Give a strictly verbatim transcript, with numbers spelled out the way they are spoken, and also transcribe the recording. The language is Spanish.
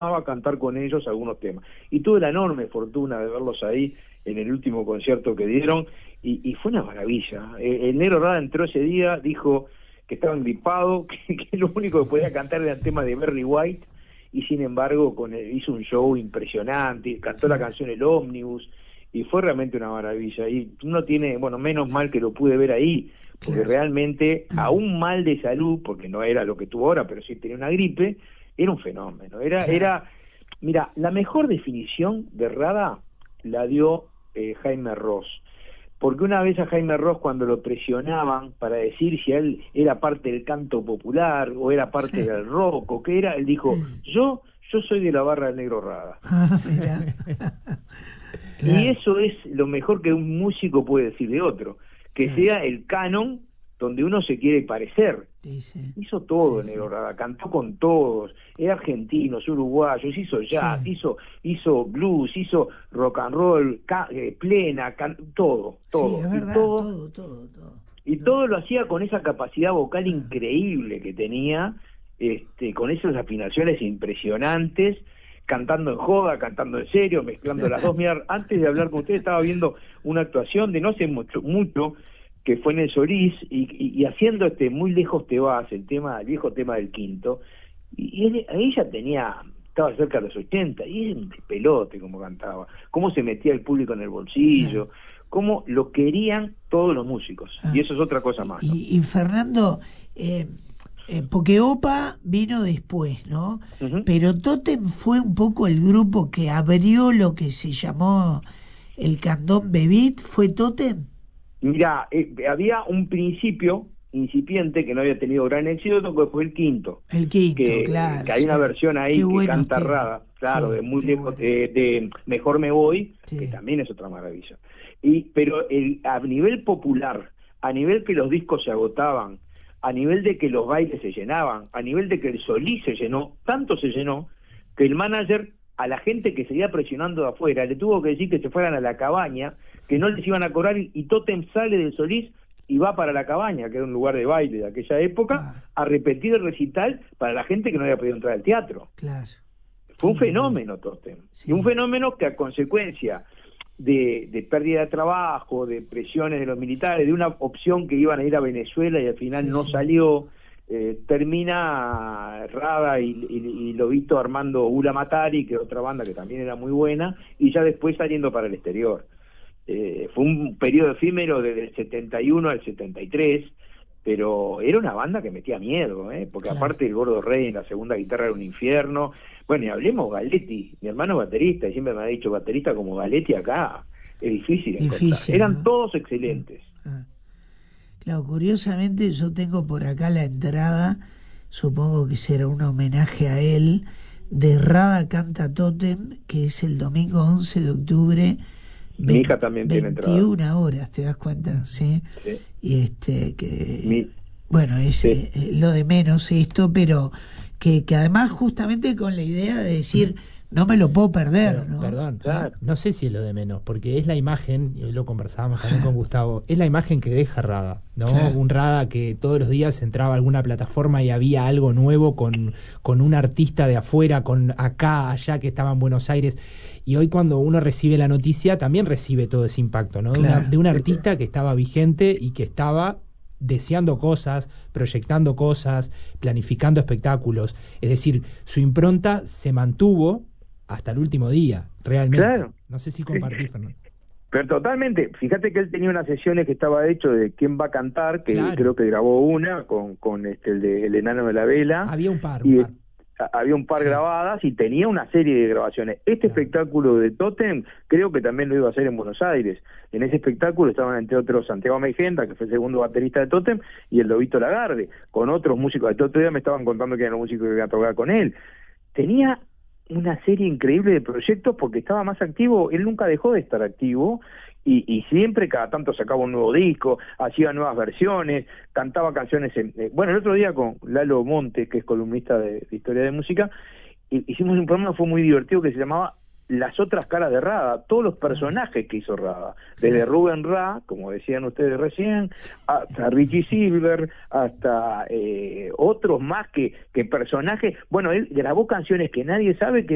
a cantar con ellos algunos temas. Y tuve la enorme fortuna de verlos ahí en el último concierto que dieron, y, y fue una maravilla. El, el Negro Rada entró ese día, dijo que estaba engripado, que, que lo único que podía cantar era el tema de Barry White, y sin embargo con el, hizo un show impresionante, cantó la canción El Ómnibus, y fue realmente una maravilla. Y uno tiene, bueno, menos mal que lo pude ver ahí, porque claro, realmente, aún mal de salud, porque no era lo que tuvo ahora, pero sí tenía una gripe, era un fenómeno. Era, claro. era mira, la mejor definición de Rada la dio eh, Jaime Ross, porque una vez a Jaime Ross, cuando lo presionaban para decir si él era parte del canto popular o era parte sí. del rock o qué era, él dijo, yo yo soy de la barra del Negro Rada. Ah, mira. Claro. Y eso es lo mejor que un músico puede decir de otro, que claro. sea el canon donde uno se quiere parecer. Sí, sí. Hizo todo sí, Negro sí. Rada, cantó con todos, era argentino, es uruguayo, hizo jazz, sí. hizo hizo blues, hizo rock and roll, ca eh, plena, can todo, todo. Sí, es verdad, y todo, todo, todo, todo. Y todo. todo lo hacía con esa capacidad vocal increíble que tenía, este, con esas afinaciones impresionantes, cantando en joda, cantando en serio, mezclando las dos. Mira, antes de hablar con ustedes estaba viendo una actuación de no sé mucho, mucho que fue en el Solís, y, y, y haciendo este Muy Lejos Te Vas, el tema, el viejo tema del Quinto, y, y él, ella tenía, estaba cerca de los ochenta, y era un pelote como cantaba, cómo se metía el público en el bolsillo, cómo lo querían todos los músicos, ah, y eso es otra cosa más, ¿no? Y, y Fernando, eh, eh, porque Opa vino después, ¿no? Uh-huh. Pero Totem fue un poco el grupo que abrió lo que se llamó el Candombe Beat, ¿fue Totem? Mira, eh, había un principio incipiente que no había tenido gran éxito, que fue el Quinto. El Quinto, que, claro. Que hay sí. una versión ahí qué que canta Rada, claro, sí, de muy lejos, bueno. de, de Mejor Me Voy, sí. que también es otra maravilla. Y pero el, a nivel popular, a nivel que los discos se agotaban, a nivel de que los bailes se llenaban, a nivel de que el Solís se llenó, tanto se llenó, que el manager, a la gente que seguía presionando de afuera, le tuvo que decir que se fueran a la cabaña, que no les iban a cobrar, y Totem sale del Solís y va para la cabaña, que era un lugar de baile de aquella época, claro. a repetir el recital para la gente que no había podido entrar al teatro. Claro. Fue un fenómeno, Totem. Sí. Y un fenómeno que a consecuencia de, de pérdida de trabajo, de presiones de los militares, de una opción que iban a ir a Venezuela y al final sí, no sí. salió, eh, termina Rada y, y, y Lobito armando Ula Matari, que es otra banda que también era muy buena, y ya después saliendo para el exterior. Eh, fue un periodo efímero desde el setenta y uno al setenta y tres, pero era una banda que metía miedo, ¿eh? Porque claro. aparte el Gordo Rey en la segunda guitarra era un infierno. Bueno, y hablemos Galetti, mi hermano es baterista, y siempre me ha dicho, baterista como Galetti acá es difícil encontrar. Difícil, eran ¿no? todos excelentes. Ah. Claro, curiosamente yo tengo por acá la entrada, supongo que será un homenaje a él, de Rada Canta Totem, que es el domingo once de octubre. Mi hija también tiene entrada. veintiuna horas, ¿te das cuenta? Sí. sí. Y este, que. Mi... Bueno, es sí. eh, lo de menos esto, pero que, que además, justamente con la idea de decir, no me lo puedo perder, pero, ¿no? Perdón, claro. no sé si es lo de menos, porque es la imagen, y hoy lo conversábamos también con Gustavo, es la imagen que deja Rada, ¿no? Claro. Un Rada que todos los días entraba a alguna plataforma y había algo nuevo con, con un artista de afuera, con acá, allá, que estaba en Buenos Aires. Y hoy cuando uno recibe la noticia también recibe todo ese impacto, ¿no? Claro. De, una, de un artista que estaba vigente y que estaba deseando cosas, proyectando cosas, planificando espectáculos. Es decir, su impronta se mantuvo hasta el último día, realmente. Claro. No sé si compartir, sí. Fernando. Pero totalmente, fíjate que él tenía unas sesiones que estaba hecho de quién va a cantar, que claro. creo que grabó una con, con este el de El Enano de la Vela. Había un par, y, un par. Había un par sí. grabadas y tenía una serie de grabaciones. Este claro. espectáculo de Totem creo que también lo iba a hacer en Buenos Aires. En ese espectáculo estaban entre otros Santiago Meijenda, que fue el segundo baterista de Totem, y el Lobito Lagarde, con otros músicos. El otro día me estaban contando que eran los músicos que iban a tocar con él. Tenía una serie increíble de proyectos porque estaba más activo. Él nunca dejó de estar activo. Y, y siempre cada tanto sacaba un nuevo disco, hacía nuevas versiones, cantaba canciones en, eh, bueno, el otro día con Lalo Monte, que es columnista de, de Historia de Música, hicimos un programa, fue muy divertido, que se llamaba Las Otras Caras de Rada, todos los personajes que hizo Rada, desde Rubén Ra, como decían ustedes recién, hasta Richie Silver, hasta eh, otros más que, que personajes. Bueno, él grabó canciones que nadie sabe, que